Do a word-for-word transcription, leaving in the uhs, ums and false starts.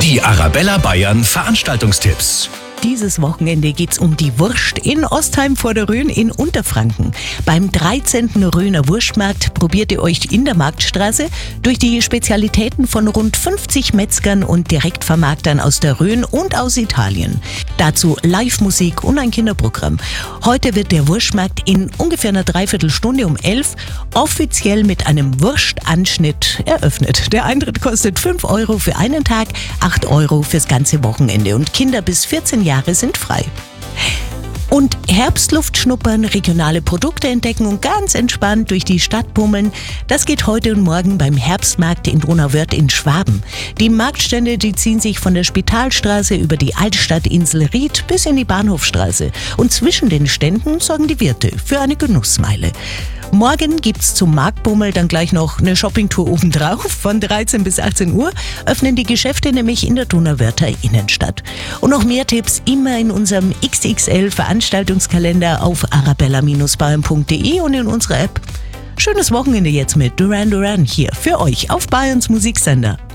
Die Arabella Bayern Veranstaltungstipps. Dieses Wochenende geht's um die Wurst in Ostheim vor der Rhön in Unterfranken. Beim dreizehnten Rhöner Wurstmarkt probiert ihr euch in der Marktstraße durch die Spezialitäten von rund fünfzig Metzgern und Direktvermarktern aus der Rhön und aus Italien. Dazu Live-Musik und ein Kinderprogramm. Heute wird der Wurstmarkt in ungefähr einer Dreiviertelstunde um elf offiziell mit einem Wurstanschnitt eröffnet. Der Eintritt kostet fünf Euro für einen Tag, acht Euro fürs ganze Wochenende und Kinder bis vierzehn Jahre sind frei. Und Herbstluft schnuppern, regionale Produkte entdecken und ganz entspannt durch die Stadt bummeln, das geht heute und morgen beim Herbstmarkt in Donauwörth in Schwaben. Die Marktstände, die ziehen sich von der Spitalstraße über die Altstadtinsel Ried bis in die Bahnhofstraße. Und zwischen den Ständen sorgen die Wirte für eine Genussmeile. Morgen gibt's zum Marktbummel dann gleich noch eine Shoppingtour obendrauf. Von dreizehn bis achtzehn Uhr öffnen die Geschäfte nämlich in der Donauwörther Innenstadt. Und noch mehr Tipps immer in unserem X X L-Veranstaltungskalender auf arabella Bayern punkt de und in unserer App. Schönes Wochenende jetzt mit Duran Duran hier für euch auf Bayerns Musiksender.